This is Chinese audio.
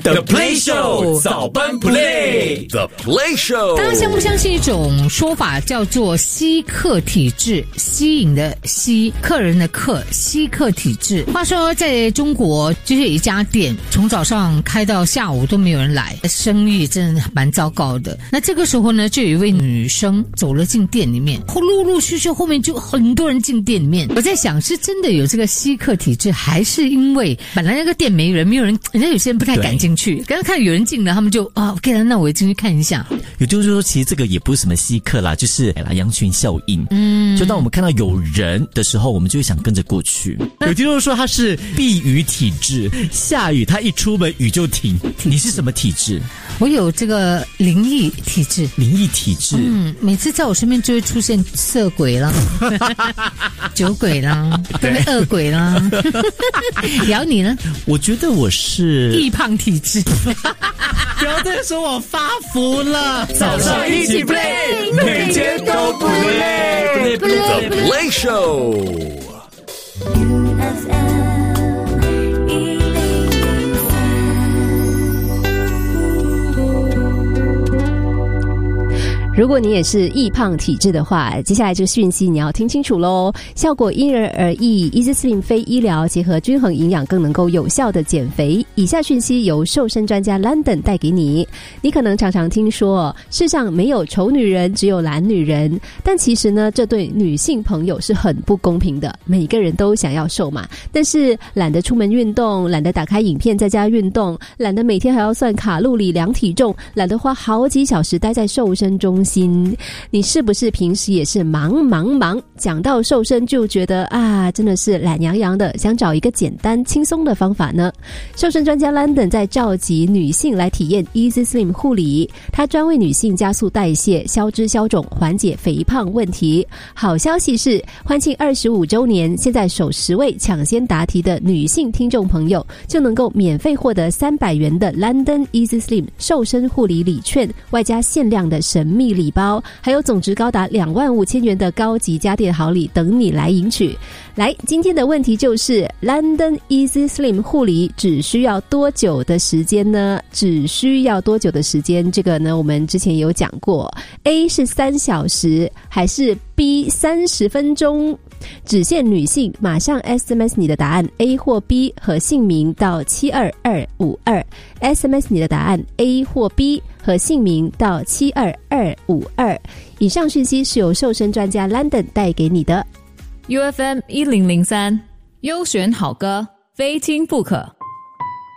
The Play Show 早班 Play The Play Show。 大家相不相信一种说法叫做吸客体质？吸引的吸，客人的客，吸客体质。话说在中国就是有一家店从早上开到下午都没有人来，生意真的蛮糟糕的。那这个时候呢，就有一位女生走了进店里面，陆陆续续后面就很多人进店里面。我在想，是真的有这个吸客体质，还是因为本来那个店没人，人家有些人不太敢进去，刚刚看有人进了，他们就OK 了，那我也进去看一下。 也就是说，其实这个也不是什么稀客啦，就是羊群效应。就当我们看到有人的时候，我们就会想跟着过去。有听众说他是避雨体质，下雨他一出门雨就停。你是什么体质？ 我有这个灵异体质。 灵异体质， 每次在我身边就会出现色鬼啦、酒鬼啦、恶鬼啦。然后你呢？ 我觉得我是易胖体质。 不要再说我发福了。 早上一起 play， 每天都不累。The Play Show。 如果你也是易胖体质的话，接下来这个讯息你要听清楚咯。效果因人而异， Easy Slim 非医疗结合均衡营养，更能够有效的减肥。以下讯息由瘦身专家 London 带给你。你可能常常听说世上没有丑女人，只有懒女人，但其实呢，这对女性朋友是很不公平的。每个人都想要瘦嘛，但是懒得出门运动，懒得打开影片在家运动，懒得每天还要算卡路里量体重，懒得花好几小时待在瘦身中心。你是不是平时也是忙？讲到瘦身就觉得真的是懒洋洋的，想找一个简单轻松的方法呢？瘦身专家 London 在召集女性来体验 Easy Slim 护理，他专为女性加速代谢、消脂消肿、缓解肥胖问题。好消息是，欢庆25周年，现在首10位抢先答题的女性听众朋友就能够免费获得300元的 London Easy Slim 瘦身护理礼券，外加限量的神秘礼包，还有总值高达25000元的高级家电好礼等你来赢取。来，今天的问题就是 London Easy Slim 护理只需要多久的时间呢？只需要多久的时间？这个呢，我们之前有讲过 A 是3小时还是 B 30分钟？只限女性，马上 SMS 你的答案 A 或 B 和姓名到72252， SMS 你的答案 A 或 B 和姓名到72252。以上讯息是由瘦身专家 London 带给你的。 UFM 1003，优选好歌，非听不可。